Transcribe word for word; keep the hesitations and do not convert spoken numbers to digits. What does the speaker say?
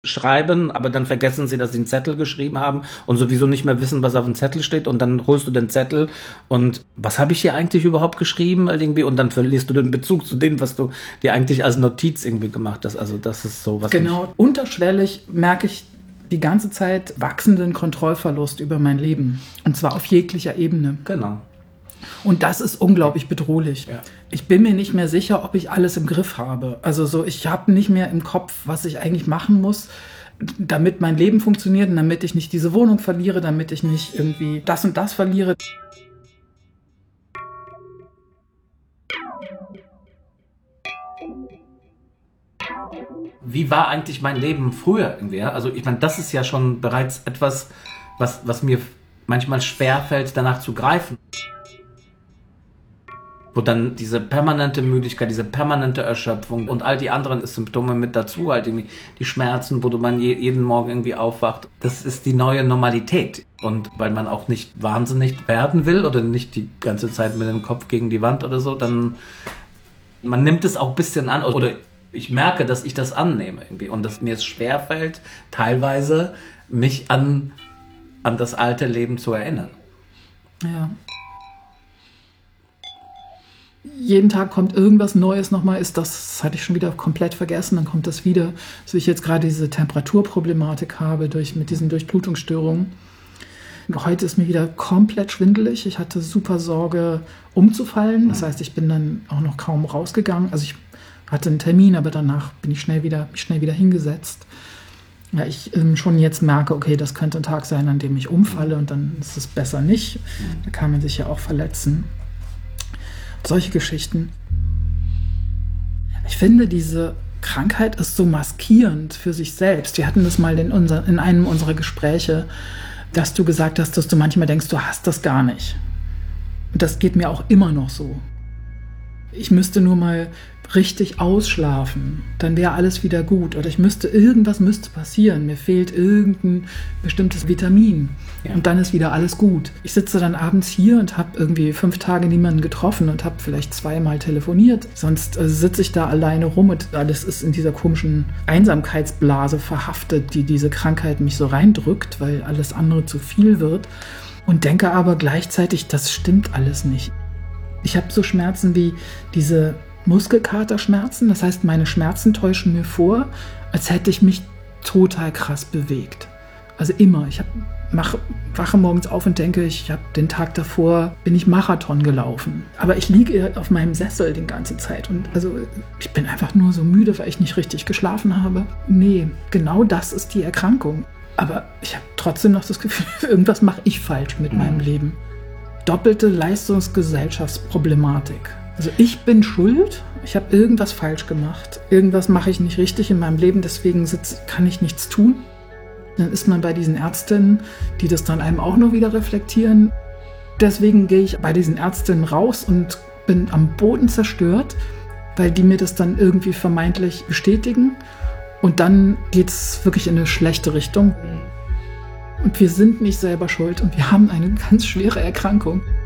schreiben, aber dann vergessen sie, dass sie einen Zettel geschrieben haben und sowieso nicht mehr wissen, was auf dem Zettel steht, und dann holst du den Zettel und was habe ich hier eigentlich überhaupt geschrieben irgendwie, und dann verlierst du den Bezug zu dem, was du dir eigentlich als Notiz irgendwie gemacht hast. Also das ist so was. Genau, unterschwellig merke ich die ganze Zeit wachsenden Kontrollverlust über mein Leben, und zwar auf jeglicher Ebene. Genau. Und das ist unglaublich bedrohlich. Ja. Ich bin mir nicht mehr sicher, ob ich alles im Griff habe. Also so, ich habe nicht mehr im Kopf, was ich eigentlich machen muss, damit mein Leben funktioniert und damit ich nicht diese Wohnung verliere, damit ich nicht irgendwie das und das verliere. Wie war eigentlich mein Leben früher irgendwie? Also ich meine, das ist ja schon bereits etwas, was, was mir manchmal schwerfällt, danach zu greifen. Wo dann diese permanente Müdigkeit, diese permanente Erschöpfung und all die anderen Symptome mit dazu, halt irgendwie die Schmerzen, wo du man je, jeden Morgen irgendwie aufwacht. Das ist die neue Normalität. Und weil man auch nicht wahnsinnig werden will oder nicht die ganze Zeit mit dem Kopf gegen die Wand oder so, dann man nimmt es auch ein bisschen an. Oder ich merke, dass ich das annehme irgendwie und dass mir es schwerfällt, teilweise mich an, an das alte Leben zu erinnern. Ja. Jeden Tag kommt irgendwas Neues nochmal, ist das, das hatte ich schon wieder komplett vergessen, dann kommt das wieder, dass ich jetzt gerade diese Temperaturproblematik habe durch, mit diesen Durchblutungsstörungen. Heute ist mir wieder komplett schwindelig, ich hatte super Sorge umzufallen, das heißt, ich bin dann auch noch kaum rausgegangen, also ich hatte einen Termin, aber danach bin ich schnell wieder, schnell wieder hingesetzt. Ja, ich ähm, schon jetzt merke, okay, das könnte ein Tag sein, an dem ich umfalle und dann ist es besser nicht, da kann man sich ja auch verletzen. Solche Geschichten. Ich finde, diese Krankheit ist so maskierend für sich selbst. Wir hatten das mal in, unser, in einem unserer Gespräche, dass du gesagt hast, dass du manchmal denkst, du hast das gar nicht. Und das geht mir auch immer noch so. Ich müsste nur mal richtig ausschlafen, dann wäre alles wieder gut. Oder ich müsste, irgendwas müsste passieren. Mir fehlt irgendein bestimmtes Vitamin. Ja. Und dann ist wieder alles gut. Ich sitze dann abends hier und habe irgendwie fünf Tage niemanden getroffen und habe vielleicht zweimal telefoniert. Sonst äh, sitze ich da alleine rum und alles ist in dieser komischen Einsamkeitsblase verhaftet, die diese Krankheit mich so reindrückt, weil alles andere zu viel wird. Und denke aber gleichzeitig, das stimmt alles nicht. Ich habe so Schmerzen wie diese Muskelkaterschmerzen. Das heißt, meine Schmerzen täuschen mir vor, als hätte ich mich total krass bewegt. Also immer. Ich hab, mach, wache morgens auf und denke, ich habe den Tag davor, bin ich Marathon gelaufen. Aber ich liege auf meinem Sessel die ganze Zeit. Und also ich bin einfach nur so müde, weil ich nicht richtig geschlafen habe. Nee, genau das ist die Erkrankung. Aber ich habe trotzdem noch das Gefühl, irgendwas mache ich falsch mit mhm. meinem Leben. Doppelte Leistungsgesellschaftsproblematik. Also ich bin schuld, ich habe irgendwas falsch gemacht, irgendwas mache ich nicht richtig in meinem Leben, deswegen sitz, kann ich nichts tun. Dann ist man bei diesen Ärztinnen, die das dann einem auch noch wieder reflektieren. Deswegen gehe ich bei diesen Ärztinnen raus und bin am Boden zerstört, weil die mir das dann irgendwie vermeintlich bestätigen. Und dann geht es wirklich in eine schlechte Richtung. Und wir sind nicht selber schuld und wir haben eine ganz schwere Erkrankung.